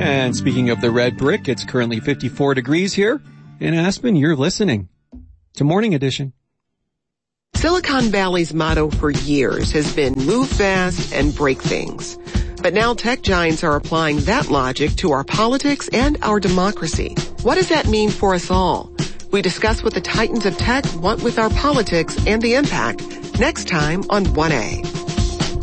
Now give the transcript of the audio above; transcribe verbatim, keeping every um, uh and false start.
And speaking of the red brick, it's currently fifty-four degrees here in Aspen. You're listening to Morning Edition. Silicon Valley's motto for years has been move fast and break things. But now tech giants are applying that logic to our politics and our democracy. What does that mean for us all? We discuss what the titans of tech want with our politics and the impact next time on one A.